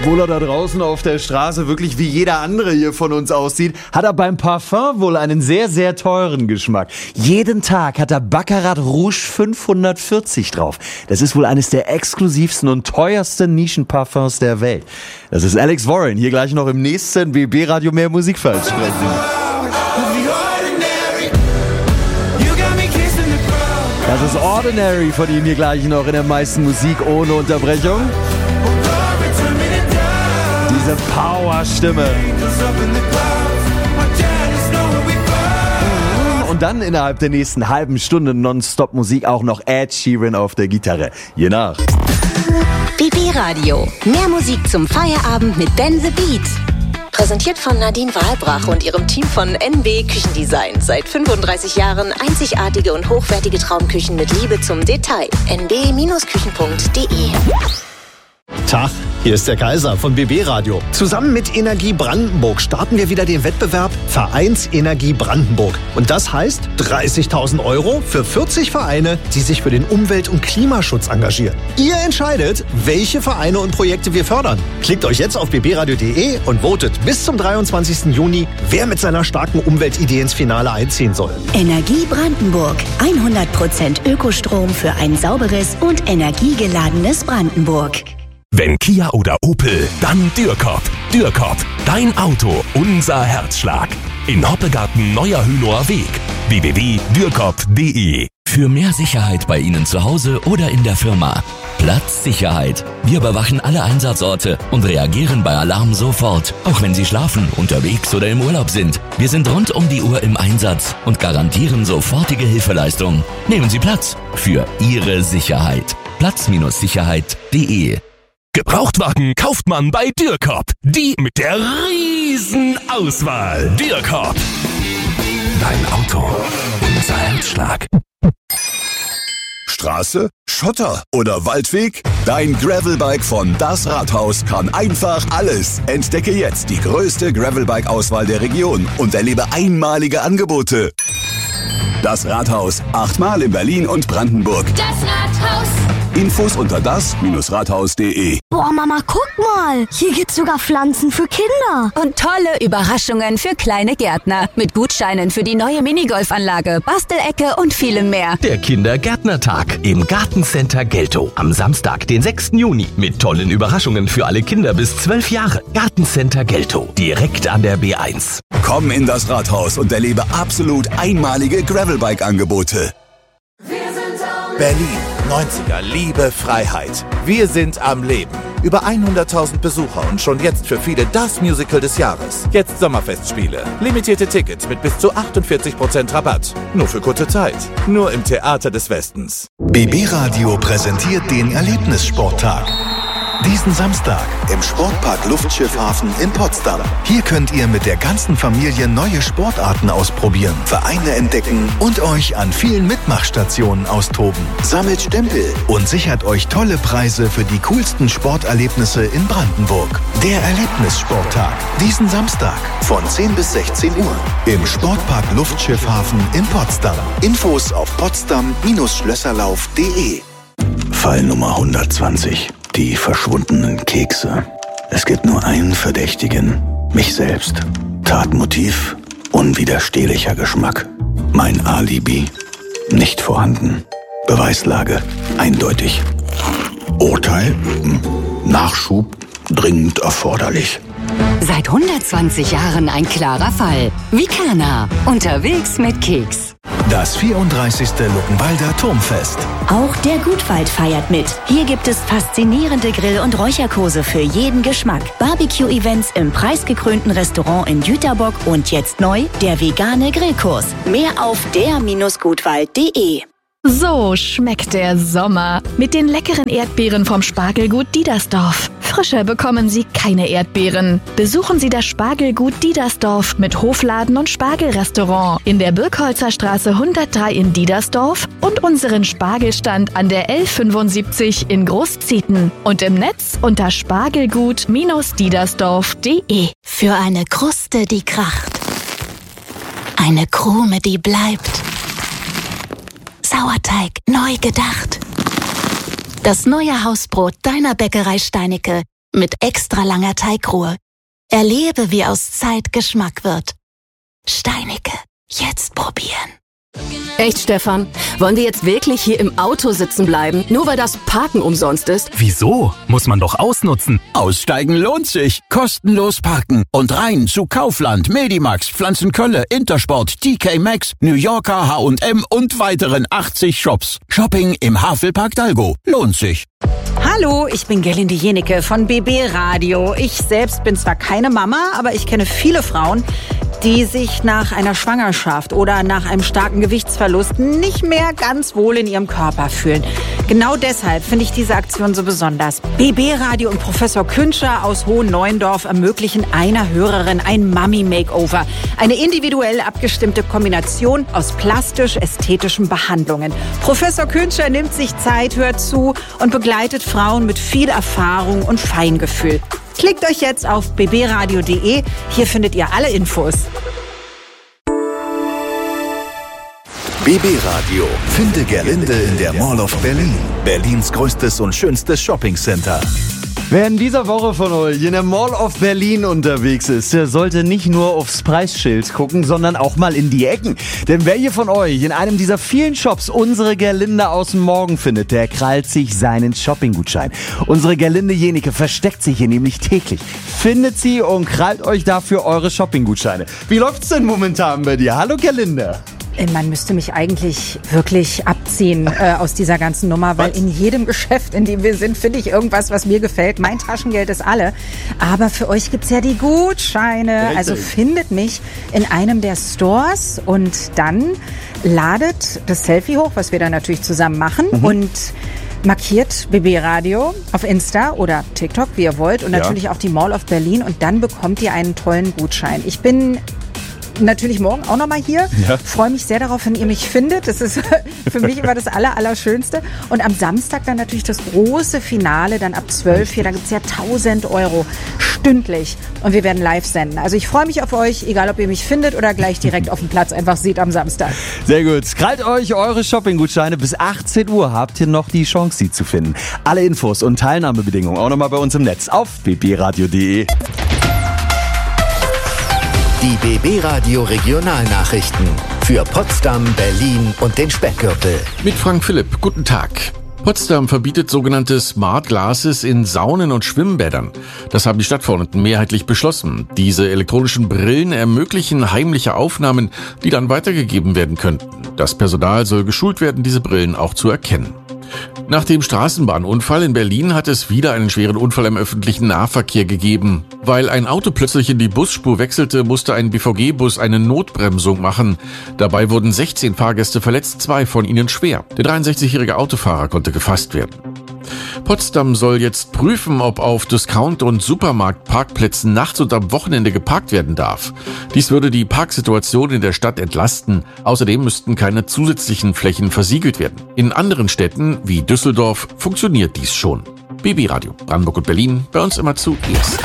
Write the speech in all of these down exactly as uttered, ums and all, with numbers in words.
Obwohl er da draußen auf der Straße wirklich wie jeder andere hier von uns aussieht, hat er beim Parfum wohl einen sehr, sehr teuren Geschmack. Jeden Tag hat er Baccarat Rouge fünfhundertvierzig drauf. Das ist wohl eines der exklusivsten und teuersten Nischenparfums der Welt. Das ist Alex Warren, hier gleich noch im nächsten B B Radio Mehr Musik versprechen. Das ist Ordinary von ihm hier gleich noch in der meisten Musik ohne Unterbrechung. Diese Power-Stimme. Und dann innerhalb der nächsten halben Stunde Nonstop-Musik auch noch Ed Sheeran auf der Gitarre. Je nach. B B Radio. Mehr Musik zum Feierabend mit Ben the Beat. Präsentiert von Nadine Wahlbrach und ihrem Team von N B Küchendesign. Seit fünfunddreißig Jahren einzigartige und hochwertige Traumküchen mit Liebe zum Detail. n b Küchen punkt d e. Tag, hier ist der Kaiser von B B Radio. Zusammen mit Energie Brandenburg starten wir wieder den Wettbewerb Vereinsenergie Brandenburg. Und das heißt dreißigtausend Euro für vierzig Vereine, die sich für den Umwelt- und Klimaschutz engagieren. Ihr entscheidet, welche Vereine und Projekte wir fördern. Klickt euch jetzt auf b b radio punkt d e und votet bis zum dreiundzwanzigsten Juni, wer mit seiner starken Umweltidee ins Finale einziehen soll. Energie Brandenburg. hundert Prozent Ökostrom für ein sauberes und energiegeladenes Brandenburg. Wenn Kia oder Opel, dann Dürkop. Dürkop, dein Auto, unser Herzschlag. In Hoppegarten Neuer Hünower Weg. w w w punkt dürkop punkt d e. Für mehr Sicherheit bei Ihnen zu Hause oder in der Firma. Platzsicherheit. Wir überwachen alle Einsatzorte und reagieren bei Alarm sofort, auch wenn Sie schlafen, unterwegs oder im Urlaub sind. Wir sind rund um die Uhr im Einsatz und garantieren sofortige Hilfeleistung. Nehmen Sie Platz für Ihre Sicherheit. Platz Sicherheit punkt d e. Gebrauchtwagen kauft man bei Dürkop. Die mit der riesen Auswahl. Dürkop. Dein Auto, unser Herzschlag. Straße, Schotter oder Waldweg? Dein Gravelbike von Das Rathaus kann einfach alles. Entdecke jetzt die größte Gravelbike-Auswahl der Region und erlebe einmalige Angebote. Das Rathaus, achtmal in Berlin und Brandenburg. Das Rathaus. Infos unter das Rathaus punkt d e. Boah, Mama, guck mal. Hier gibt's sogar Pflanzen für Kinder. Und tolle Überraschungen für kleine Gärtner. Mit Gutscheinen für die neue Minigolfanlage, Bastelecke und vielem mehr. Der Kindergärtnertag im Gartencenter Geltow. Am Samstag, den sechsten Juni. Mit tollen Überraschungen für alle Kinder bis zwölf Jahre. Gartencenter Geltow. Direkt an der B eins. Komm in das Rathaus und erlebe absolut einmalige Gravelbike-Angebote. Berlin, neunziger, Liebe, Freiheit. Wir sind am Leben. Über hunderttausend Besucher und schon jetzt für viele das Musical des Jahres. Jetzt Sommerfestspiele. Limitierte Tickets mit bis zu achtundvierzig Prozent Rabatt. Nur für kurze Zeit. Nur im Theater des Westens. B B Radio präsentiert den Erlebnissporttag. Diesen Samstag im Sportpark Luftschiffhafen in Potsdam. Hier könnt ihr mit der ganzen Familie neue Sportarten ausprobieren, Vereine entdecken und euch an vielen Mitmachstationen austoben. Sammelt Stempel und sichert euch tolle Preise für die coolsten Sporterlebnisse in Brandenburg. Der Erlebnissporttag. Diesen Samstag von zehn bis sechzehn Uhr im Sportpark Luftschiffhafen in Potsdam. Infos auf potsdam Schlösserlauf punkt d e. Fall Nummer hundertzwanzig. Die verschwundenen Kekse. Es gibt nur einen Verdächtigen. Mich selbst. Tatmotiv. Unwiderstehlicher Geschmack. Mein Alibi. Nicht vorhanden. Beweislage. Eindeutig. Urteil. Nachschub. Dringend erforderlich. Seit hundertzwanzig Jahren ein klarer Fall. Vicana. Unterwegs mit Keks. Das vierunddreißigste Luckenwalder Turmfest. Auch der Gutwald feiert mit. Hier gibt es faszinierende Grill- und Räucherkurse für jeden Geschmack. Barbecue-Events im preisgekrönten Restaurant in Jüterbock und jetzt neu der vegane Grillkurs. Mehr auf der Gutwald punkt d e. So schmeckt der Sommer mit den leckeren Erdbeeren vom Spargelgut Diedersdorf. Frischer bekommen Sie keine Erdbeeren. Besuchen Sie das Spargelgut Diedersdorf mit Hofladen und Spargelrestaurant in der Birkholzer Straße hundertdrei in Diedersdorf und unseren Spargelstand an der L fünfundsiebzig in Großzieten und im Netz unter spargelgut Diedersdorf punkt d e. Für eine Kruste, die kracht. Eine Krume, die bleibt. Sauerteig neu gedacht. Das neue Hausbrot deiner Bäckerei Steinecke mit extra langer Teigruhe. Erlebe, wie aus Zeit Geschmack wird. Steinecke, jetzt probieren. Echt, Stefan? Wollen wir jetzt wirklich hier im Auto sitzen bleiben, nur weil das Parken umsonst ist? Wieso? Muss man doch ausnutzen. Aussteigen lohnt sich. Kostenlos parken und rein zu Kaufland, Medimax, Pflanzenkölle, Intersport, T K Maxx, New Yorker, H und M und weiteren achtzig Shops. Shopping im Havelpark Dalgo. Lohnt sich. Hallo, ich bin Gerlinde Jenecke von B B Radio. Ich selbst bin zwar keine Mama, aber ich kenne viele Frauen, die sich nach einer Schwangerschaft oder nach einem starken Gewichtsverlust nicht mehr ganz wohl in ihrem Körper fühlen. Genau deshalb finde ich diese Aktion so besonders. B B Radio und Professor Künscher aus Hohen-Neuendorf ermöglichen einer Hörerin ein Mummy-Makeover. Eine individuell abgestimmte Kombination aus plastisch-ästhetischen Behandlungen. Professor Künscher nimmt sich Zeit, hört zu und begleitet Frauen mit viel Erfahrung und Feingefühl. Klickt euch jetzt auf b b radio punkt d e. Hier findet ihr alle Infos. B B Radio. Finde Gerlinde in der Mall of Berlin. Berlins größtes und schönstes Shoppingcenter. Wer in dieser Woche von euch in der Mall of Berlin unterwegs ist, der sollte nicht nur aufs Preisschild gucken, sondern auch mal in die Ecken. Denn wer hier von euch in einem dieser vielen Shops unsere Gerlinde aus dem Morgen findet, der krallt sich seinen Shoppinggutschein. Unsere Gerlinde Jenecke versteckt sich hier nämlich täglich. Findet sie und krallt euch dafür eure Shoppinggutscheine. Wie läuft's denn momentan bei dir? Hallo Gerlinde. Man müsste mich eigentlich wirklich abziehen äh, aus dieser ganzen Nummer, weil was? In jedem Geschäft, in dem wir sind, finde ich irgendwas, was mir gefällt. Mein Taschengeld ist alle. Aber für euch gibt's ja die Gutscheine. Richtig. Also findet mich in einem der Stores und dann ladet das Selfie hoch, was wir dann natürlich zusammen machen mhm. und markiert B B Radio auf Insta oder TikTok, wie ihr wollt und ja. natürlich auch die Mall of Berlin und dann bekommt ihr einen tollen Gutschein. Ich bin natürlich morgen auch nochmal hier. Ja. Freue mich sehr darauf, wenn ihr mich findet. Das ist für mich immer das Aller, Allerschönste. Und am Samstag dann natürlich das große Finale, dann ab zwölf hier. Da gibt es ja tausend Euro stündlich. Und wir werden live senden. Also ich freue mich auf euch, egal ob ihr mich findet oder gleich direkt auf dem Platz einfach seht am Samstag. Sehr gut. Krallt euch eure Shoppinggutscheine. Bis achtzehn Uhr habt ihr noch die Chance, sie zu finden. Alle Infos und Teilnahmebedingungen auch nochmal bei uns im Netz auf b b radio punkt d e. Die B B Radio Regionalnachrichten für Potsdam, Berlin und den Speckgürtel. Mit Frank Philipp, guten Tag. Potsdam verbietet sogenannte Smart Glasses in Saunen und Schwimmbädern. Das haben die Stadtverordneten mehrheitlich beschlossen. Diese elektronischen Brillen ermöglichen heimliche Aufnahmen, die dann weitergegeben werden könnten. Das Personal soll geschult werden, diese Brillen auch zu erkennen. Nach dem Straßenbahnunfall in Berlin hat es wieder einen schweren Unfall im öffentlichen Nahverkehr gegeben. Weil ein Auto plötzlich in die Busspur wechselte, musste ein B V G-Bus eine Notbremsung machen. Dabei wurden sechzehn Fahrgäste verletzt, zwei von ihnen schwer. Der dreiundsechzigjährige Autofahrer konnte gefasst werden. Potsdam soll jetzt prüfen, ob auf Discount- und Supermarktparkplätzen nachts und am Wochenende geparkt werden darf. Dies würde die Parksituation in der Stadt entlasten. Außerdem müssten keine zusätzlichen Flächen versiegelt werden. In anderen Städten wie Düsseldorf funktioniert dies schon. B B Radio, Brandenburg und Berlin, bei uns immer zuerst.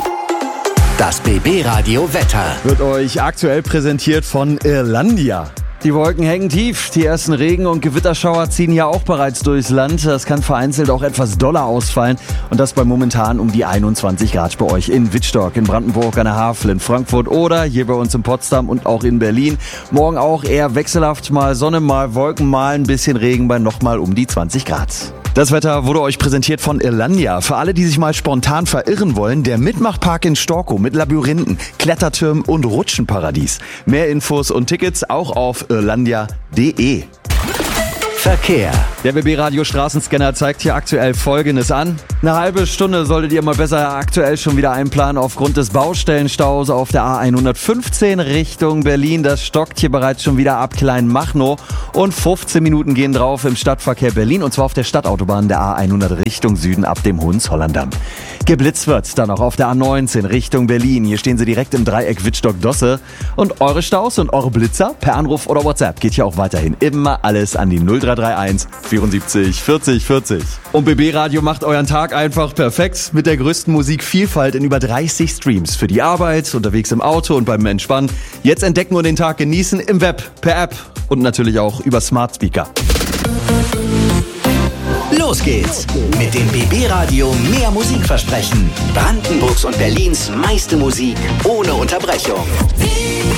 Das B B Radio Wetter wird euch aktuell präsentiert von Irlandia. Die Wolken hängen tief, die ersten Regen- und Gewitterschauer ziehen ja auch bereits durchs Land. Das kann vereinzelt auch etwas doller ausfallen und das bei momentan um die einundzwanzig Grad bei euch in Wittstock, in Brandenburg, an der Havel, in Frankfurt oder hier bei uns in Potsdam und auch in Berlin. Morgen auch eher wechselhaft, mal Sonne, mal Wolken, mal ein bisschen Regen bei nochmal um die zwanzig Grad. Das Wetter wurde euch präsentiert von Irlandia. Für alle, die sich mal spontan verirren wollen, der Mitmachpark in Storkow mit Labyrinthen, Klettertürmen und Rutschenparadies. Mehr Infos und Tickets auch auf irlandia punkt d e. Verkehr. Der B B Radio Straßenscanner zeigt hier aktuell Folgendes an. Eine halbe Stunde solltet ihr mal besser aktuell schon wieder einplanen aufgrund des Baustellenstaus auf der A hundertfünfzehn Richtung Berlin. Das stockt hier bereits schon wieder ab Kleinmachnow und fünfzehn Minuten gehen drauf im Stadtverkehr Berlin und zwar auf der Stadtautobahn der A hundert Richtung Süden ab dem Hohenzollern-Damm. Geblitzt wird dann auch auf der A neunzehn Richtung Berlin. Hier stehen sie direkt im Dreieck Wittstock-Dosse. Und eure Staus und eure Blitzer per Anruf oder WhatsApp geht hier auch weiterhin immer alles an die null drei drei eins vierundsiebzig vierzig vierzig. Und B B Radio macht euren Tag einfach perfekt mit der größten Musikvielfalt in über dreißig Streams. Für die Arbeit, unterwegs im Auto und beim Entspannen. Jetzt entdecken und den Tag genießen im Web, per App und natürlich auch über Smart Speaker. Los geht's mit dem B B Radio Mehr Musikversprechen. Brandenburgs und Berlins meiste Musik ohne Unterbrechung.